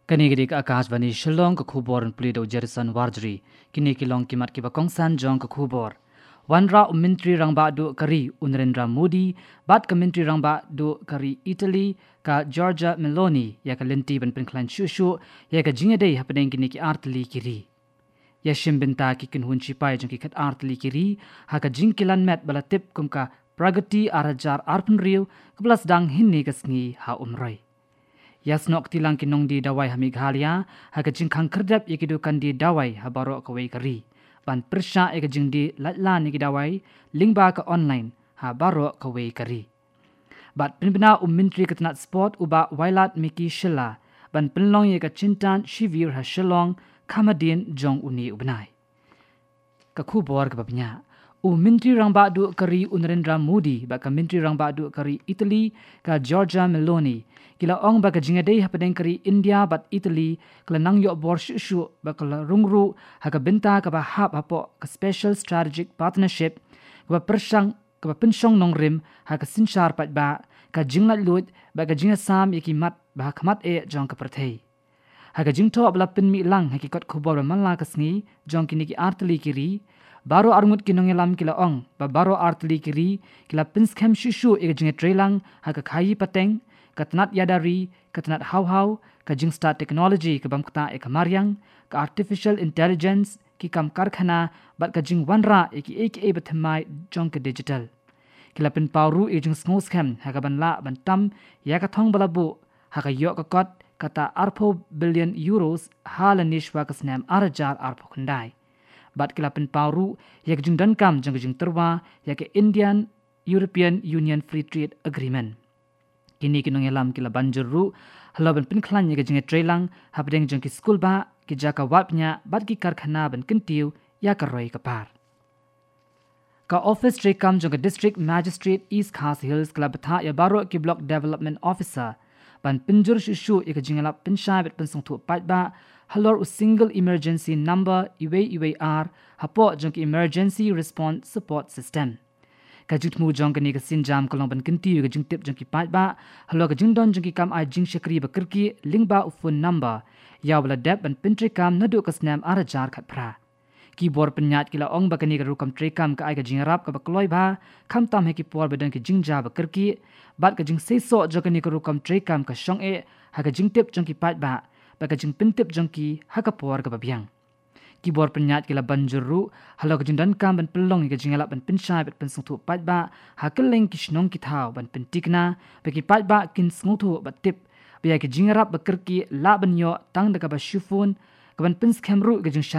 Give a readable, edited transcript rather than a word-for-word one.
Kanigiri ka Akashvani Shillong ka khubor and Plido Jerison Warjri kini kilong kimat kiba kongsan jong ka khubor Wanra Mintri Rangba du Kari Unrendra Modi bat ka Mintri Rangba du Kari Italy ka Giorgia Meloni ya ka lenti ban pinklan shushu ya ka jingade happening kini ki artli kiri ya shimbinta ki kinhun chipai jong ki khat artli kiri ha ka jingkilan met balatip kum ka pragati arajar arpun riu plus dang hinni ka sngi ha umroi Yasnok tilang kinong di dawai hamighalia hagajing khang kerdap ikidukan di dawai habaro kawai kari ban persya ikajing di latla ni dawai lingba ka online habaro kawai kari bat pinbina Mintri ketenat sport uba wailat miki shilla ban penlong ka cintan shivir ha shillong kamadin jong uni ubnai ka khubor ka babnya Mintri Rangba du Kari Unrendra Modi ba ka Mintri Rangba du Kari Italy ka Giorgia Meloni kila ong ba ka jingade hapadeng kari India bat Italy kala nang yo bor shu ba kala rungru ha ka benta ka ba hap hapo ka special strategic partnership ka ba persang ka ba pensyong nong rim ha ka sinchar pat ba ka jinglat lut ba ka jinga sam iki mat ba khamat e jong ka prathei ha ka jingtho abla pin mi lang ha ki kot khubor manla ka sngi jong kini ki artli kiri Baro arngut kinongelam kila ong ba baro artli kiri kila pinskem shishu e jinge trelang ha ka khayi pateng katnat yadari katnat how ka jingsta technology ka bamkta e kamaryang ka artificial intelligence ki kam karkhana bat ka jing wanra e ki eke bathmai jong ka digital kila pin pawru e jing sngo scam ha ka banla bantam ya ka thong balabu ha ka yo ka kot kata arpo billion euros halanishwa ka snam arajar arpo khandai bat kila pen pawru yak jing dankam jang jing terwa yak Indian European Union Free Trade Agreement kini kinong elam kila banjuru halaban pin khlan yak jing trelang habdeng jang ki school ba ki jaka wapnya bat ki karkhana ban kintiu ya ka roi ka par ka office trekam jang district magistrate East Khas Hills club tha ya baro ki block development officer ban pinjur shu yak jing lap pin sha bet pin song thu pat ba halor single emergency number UAR hapo jong emergency response support system kajut mu jong kani ka sinjam kolong ban kinti ga jing tip jong ki pat ba halor ga jing don jong ki kam ai jing shakri ba kirki lingba phone number yawla dep ban pintri kam nadu ka snam arajar khat phra keyboard penyat kila ong ba kani ga rukam trekam ka ai ga jing rap ka ba kloi ba kham tam he ki por ba dan ki jing ja ba kirki bat ka jing seiso jong kani ka rukam trekam ka shong e ha ga jing tip jong ki pat ba baka jing pintip jongki hakapor ka babyang keyboard penyat kila banjuru halo ka jing dan kam ban pelong ka jingala ban pinsha bet pensung thu pat ba hakeleng kishnong ki thau ban pintikna beki pat ba kin sngu ba tip ba ki jingarap ba kirki la ban yo tang da ka ba shufun ka ban pins khamru ka jing